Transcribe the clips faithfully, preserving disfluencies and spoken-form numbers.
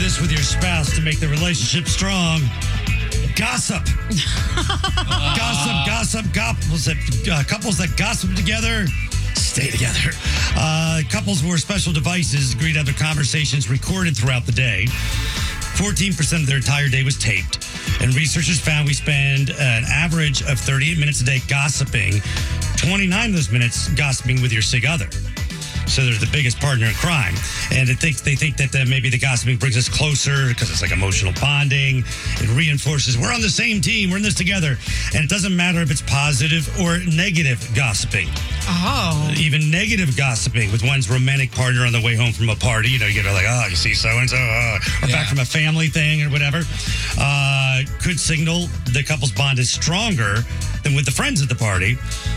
this with your spouse to make the relationship strong. Gossip. gossip, gossip, couples that, uh, couples that gossip together stay together. Uh, couples wore special devices agreed to have their conversations recorded throughout the day. fourteen percent of their entire day was taped. And researchers found we spend an average of thirty-eight minutes a day gossiping, twenty-nine of those minutes gossiping with your sig other. So they're the biggest partner in crime. And it thinks, they think that uh, maybe the gossiping brings us closer because it's like emotional bonding. It reinforces we're on the same team. We're in this together. And it doesn't matter if it's positive or negative gossiping. Oh. Even negative gossiping with one's romantic partner on the way home from a party. You know, you get like, oh, you see so-and-so. Uh, or Yeah. back from a family thing or whatever. Uh, could signal the couple's bond is stronger than with the friends at the party.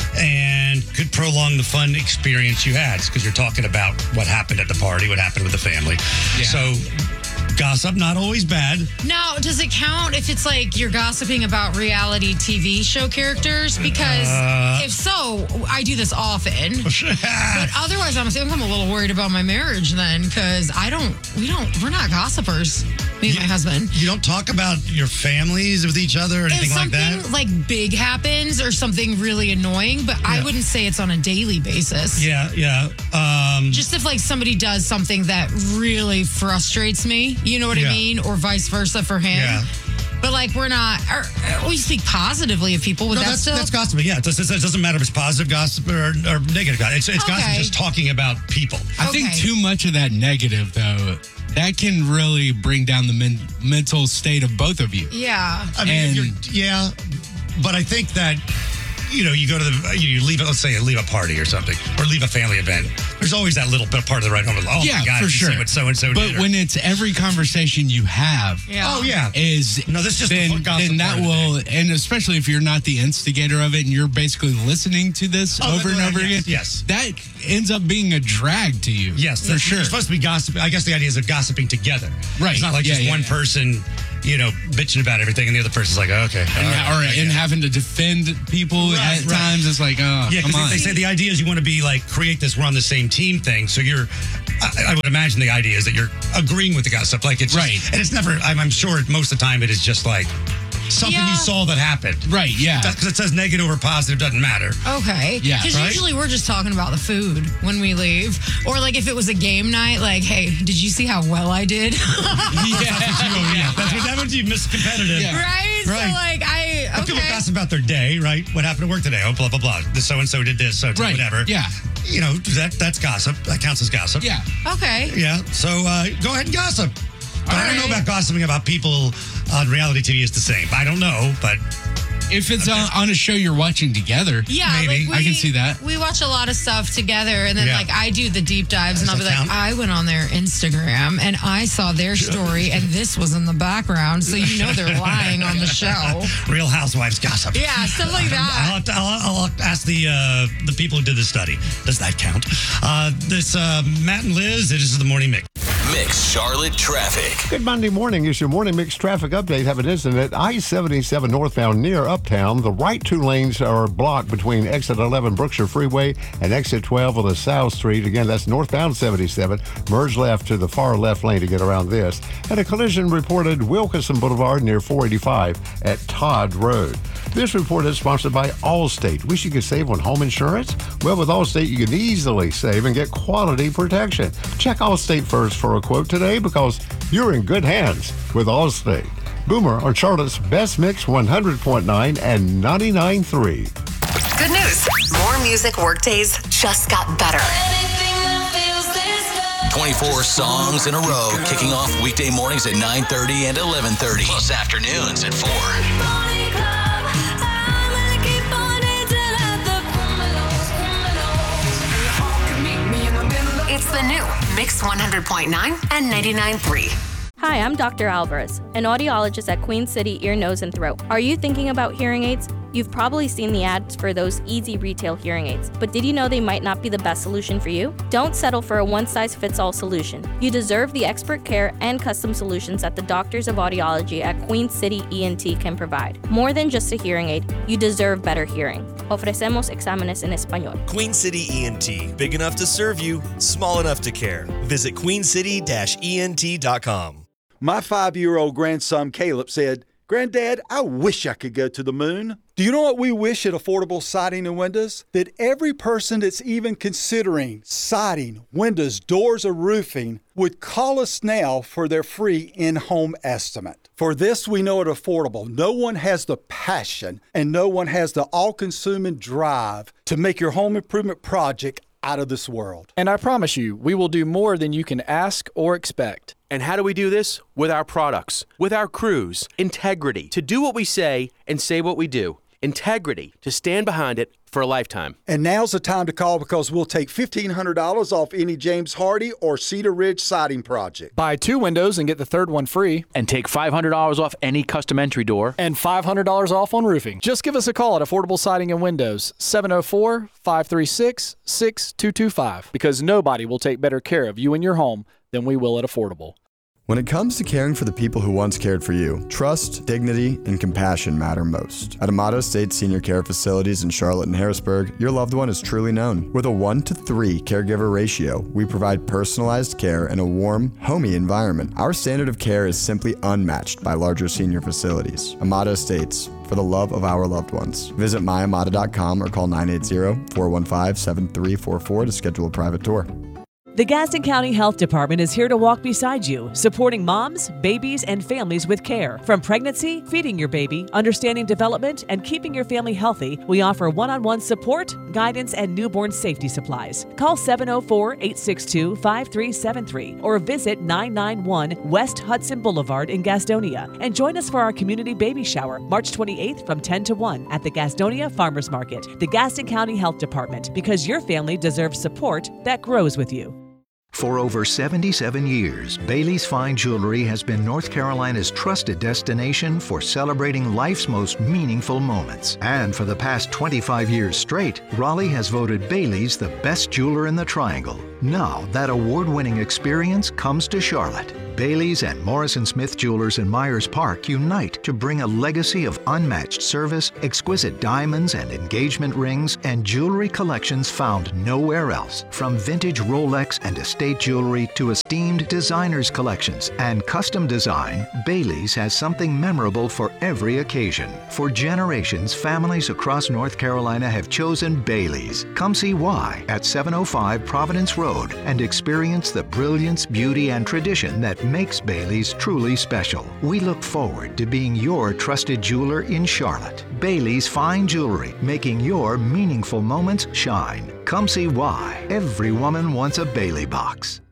And could prolong the fun experience you had because you're talking about what happened at the party, what happened with the family. Yeah. So gossip, not always bad. Now, does it count if it's like you're gossiping about reality T V show characters? Because Uh, if so, I do this often. But otherwise, I'm, I'm a little worried about my marriage then because I don't, we don't, we're not gossipers. Me and my husband. You don't talk about your families with each other or If anything like something that? like big happens or something really annoying, but I Yeah. wouldn't say it's on a daily basis. Yeah, yeah. Um, Just if like somebody does something that really frustrates me, you know what Yeah. I mean? Or vice versa for him. Yeah. But like we're not, or, or we speak positively of people. Would no, that that's, still? that's gossiping. Yeah, it doesn't, it doesn't matter if it's positive gossip or, or negative gossip. It's, it's gossip Okay. just talking about people. I think Okay. too much of that negative, though, that can really bring down the men- mental state of both of you. Yeah. I mean, And- you're, yeah, but I think that, you know, you go to the, you leave, let's say you leave a party or something, or leave a family event. There's always that little bit part of the ride home. Oh, Yeah, my God, for you sure. see what so-and-so But did. or- when it's every conversation you have Yeah. oh, yeah. is No, this is just the then, gossip then that part of the will, and especially if you're not the instigator of it and you're basically listening to this Oh, over and yeah, over yes, again, yes. that ends up being a drag to you. Yes, for that's- sure. You're supposed to be gossiping. I guess the idea is of gossiping together. Right. It's not like Yeah, just yeah, one yeah. person, you know, bitching about everything and the other person's like, oh, okay. And, all right, or I and get it. having to defend people Right, at right. times, it's like, oh, Yeah, come because on. they say the idea is you want to be like, create this we're on the same team thing. So you're, I, I would imagine the idea is that you're agreeing with the gossip. Like it's just- Right. and it's never, I'm, I'm sure most of the time it is just like something Yeah. you saw that happened. Right, yeah. Because it says negative or positive, doesn't matter. Okay. Yeah, Because right? usually we're just talking about the food when we leave. Or like if it was a game night, like, hey, did you see how well I did? yeah. Oh, yeah. That's what, that would you miss competitive. Yeah. right? Right. So like I, But people okay. gossip about their day, right? What happened to work today? Oh, blah, blah, blah. This so-and-so did this, so Right, whatever. yeah. You know, that that's gossip. That counts as gossip. Yeah. Okay. Yeah. So uh, go ahead and gossip. But I don't know right. about gossiping about people on reality T V is the same. I don't know, but If it's on, on a show you're watching together, Yeah, Maybe. like I can we- see that. We watch a lot of stuff together, and then Yeah. like I do the deep dives, and Does I'll be that like, count? I went on their Instagram and I saw their story, and this was in the background, so you know they're lying on the show. Real Housewives gossip. Yeah, stuff like I'll, that. have to- I'll, I'll ask the uh, the people who did the study. Does that count? Uh, this uh, Matt and Liz. This is the morning mix. Mix Charlotte traffic. Good Monday morning. It's your morning mix traffic update. Have an incident at I seventy-seven northbound near Uptown. The right two lanes are blocked between exit eleven Brookshire Freeway and exit twelve on the South Street. Again, that's northbound seventy-seven. Merge left to the far left lane to get around this. And a collision reported Wilkinson Boulevard near four eighty-five at Todd Road. This report is sponsored by Allstate. Wish you could save on home insurance? Well, with Allstate, you can easily save and get quality protection. Check Allstate first for a quote today because you're in good hands with Allstate. Boomer on Charlotte's Best Mix one hundred point nine and ninety-nine point three. Good news. More music workdays just got better. twenty-four songs in a row, kicking off weekday mornings at nine thirty and eleven thirty, plus afternoons at four. It's the new Mix one hundred point nine and ninety-nine point three. Hi, I'm Doctor Alvarez, an audiologist at Queen City Ear, Nose, and Throat. Are you thinking about hearing aids? You've probably seen the ads for those easy retail hearing aids, but did you know they might not be the best solution for you? Don't settle for a one-size-fits-all solution. You deserve the expert care and custom solutions that the doctors of audiology at Queen City E N T can provide. More than just a hearing aid, you deserve better hearing. Ofrecemos exámenes en español. Queen City E N T. Big enough to serve you, small enough to care. Visit queen city dash E N T dot com. My five-year-old grandson Caleb said, "Granddad, I wish I could go to the moon." Do you know what we wish at Affordable Siding and Windows? That every person that's even considering siding, windows, doors, or roofing would call us now for their free in-home estimate. For this, we know at Affordable, no one has the passion and no one has the all-consuming drive to make your home improvement project out of this world. And I promise you, we will do more than you can ask or expect. And how do we do this? With our products, with our crews, integrity, to do what we say and say what we do. Integrity, to stand behind it for a lifetime. And now's the time to call because we'll take fifteen hundred dollars off any James Hardy or Cedar Ridge siding project. Buy two windows and get the third one free. And take five hundred dollars off any custom entry door. And five hundred dollars off on roofing. Just give us a call at Affordable Siding and Windows, seven oh four, five three six, six two two five, because nobody will take better care of you and your home than we will at Affordable. When it comes to caring for the people who once cared for you, trust, dignity, and compassion matter most. At Amato State Senior Care Facilities in Charlotte and Harrisburg, your loved one is truly known. With a one to three caregiver ratio, we provide personalized care in a warm, homey environment. Our standard of care is simply unmatched by larger senior facilities. Amato Estates, for the love of our loved ones. Visit my amata dot com or call nine eight zero, four one five, seven three four four to schedule a private tour. The Gaston County Health Department is here to walk beside you, supporting moms, babies, and families with care. From pregnancy, feeding your baby, understanding development, and keeping your family healthy, we offer one-on-one support, guidance, and newborn safety supplies. Call seven oh four, eight six two, five three seven three or visit nine ninety-one West Hudson Boulevard in Gastonia. And join us for our community baby shower, March twenty-eighth from ten to one at the Gastonia Farmers Market. The Gaston County Health Department, because your family deserves support that grows with you. For over seventy-seven years, Bailey's Fine Jewelry has been North Carolina's trusted destination for celebrating life's most meaningful moments. And for the past twenty-five years straight, Raleigh has voted Bailey's the best jeweler in the Triangle. Now, that award-winning experience comes to Charlotte. Bailey's and Morrison Smith Jewelers in Myers Park unite to bring a legacy of unmatched service, exquisite diamonds and engagement rings, and jewelry collections found nowhere else. From vintage Rolex and estate jewelry to esteemed designers collections and custom design, Bailey's has something memorable for every occasion. For generations, families across North Carolina have chosen Bailey's. Come see why at seven oh five Providence Road and experience the brilliance, beauty, and tradition that makes Bailey's truly special. We look forward to being your trusted jeweler in Charlotte. Bailey's Fine Jewelry, making your meaningful moments shine. Come see why. Every woman wants a Bailey box.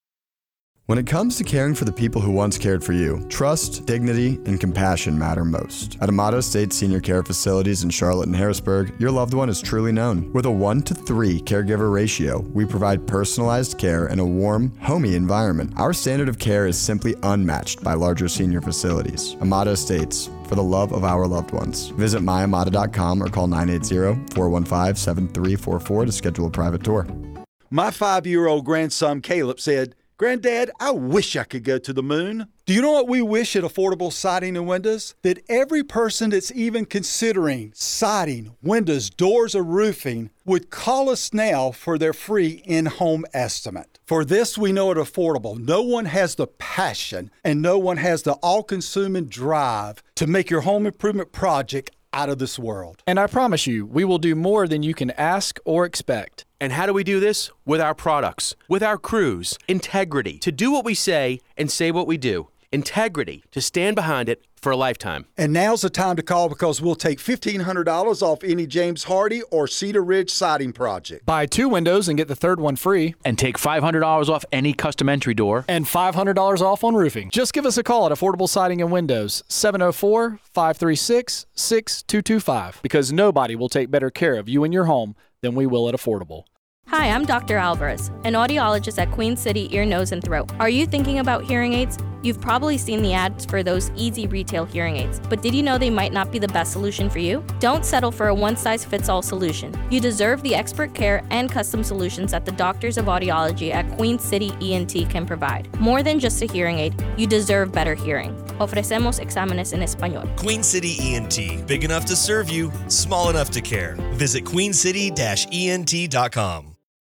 When it comes to caring for the people who once cared for you, trust, dignity, and compassion matter most. At Amato State Senior Care Facilities in Charlotte and Harrisburg, your loved one is truly known. With a one to three caregiver ratio, we provide personalized care in a warm, homey environment. Our standard of care is simply unmatched by larger senior facilities. Amato Estates, for the love of our loved ones. Visit my amata dot com or call nine eight zero, four one five, seven three four four to schedule a private tour. My five-year-old grandson Caleb said, "Granddad, I wish I could go to the moon." Do you know what we wish at Affordable Siding and Windows? That every person that's even considering siding, windows, doors, or roofing would call us now for their free in-home estimate. For this, we know at Affordable, no one has the passion and no one has the all-consuming drive to make your home improvement project out of this world. And I promise you, we will do more than you can ask or expect. And how do we do this? With our products, with our crews, integrity, to do what we say and say what we do. Integrity, to stand behind it for a lifetime. And now's the time to call because we'll take fifteen hundred dollars off any James Hardy or Cedar Ridge siding project. Buy two windows and get the third one free. And take five hundred dollars off any custom entry door. And five hundred dollars off on roofing. Just give us a call at Affordable Siding and Windows, seven oh four, five three six, six two two five, because nobody will take better care of you and your home than we will at Affordable. Hi, I'm Doctor Alvarez, an audiologist at Queen City Ear, Nose, and Throat. Are you thinking about hearing aids? You've probably seen the ads for those easy retail hearing aids, but did you know they might not be the best solution for you? Don't settle for a one-size-fits-all solution. You deserve the expert care and custom solutions that the doctors of audiology at Queen City E N T can provide. More than just a hearing aid, you deserve better hearing. Ofrecemos exámenes en español. Queen City E N T, big enough to serve you, small enough to care. Visit queen city dash E N T dot com.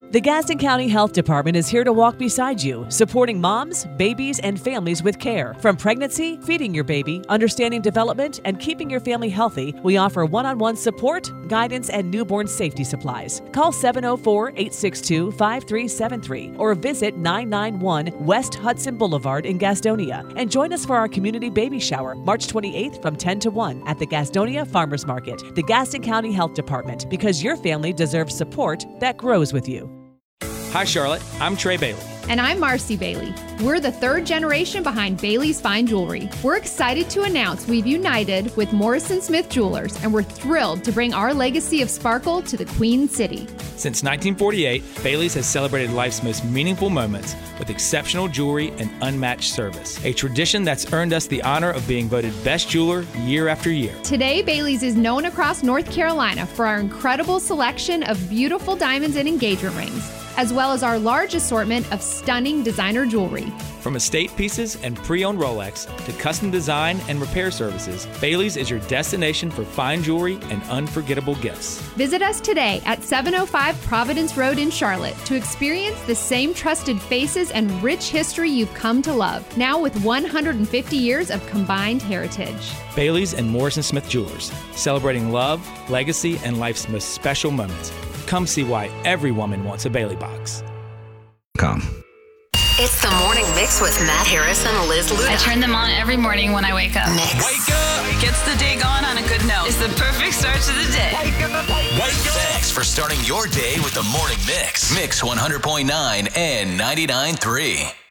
The Gaston County Health Department is here to walk beside you, supporting moms, babies, and families with care. From pregnancy, feeding your baby, understanding development, and keeping your family healthy, we offer one-on-one support, guidance, and newborn safety supplies. Call seven oh four, eight six two, five three seven three or visit nine ninety-one West Hudson Boulevard in Gastonia. And join us for our community baby shower, March twenty-eighth from ten to one at the Gastonia Farmers Market. The Gaston County Health Department, because your family deserves support that grows with you. Hi, Charlotte. I'm Trey Bailey. And I'm Marcy Bailey. We're the third generation behind Bailey's Fine Jewelry. We're excited to announce we've united with Morrison Smith Jewelers, and we're thrilled to bring our legacy of sparkle to the Queen City. Since nineteen forty-eight, Bailey's has celebrated life's most meaningful moments with exceptional jewelry and unmatched service. A tradition that's earned us the honor of being voted best jeweler year after year. Today, Bailey's is known across North Carolina for our incredible selection of beautiful diamonds and engagement rings, as well as our large assortment of stunning designer jewelry. From estate pieces and pre-owned Rolex to custom design and repair services, Bailey's is your destination for fine jewelry and unforgettable gifts. Visit us today at seven oh five Providence Road in Charlotte to experience the same trusted faces and rich history you've come to love, now with one hundred fifty years of combined heritage. Bailey's and Morrison Smith Jewelers, celebrating love, legacy, and life's most special moments. Come see why every woman wants a Bailey box. Come. It's the Morning Mix with Matt Harris and Liz Luda. I turn them on every morning when I wake up. Mix. Wake up! Gets the day going on a good note. It's the perfect start to the day. Wake up! Wake up! Thanks for starting your day with the Morning Mix. Mix one hundred point nine and ninety-nine point three.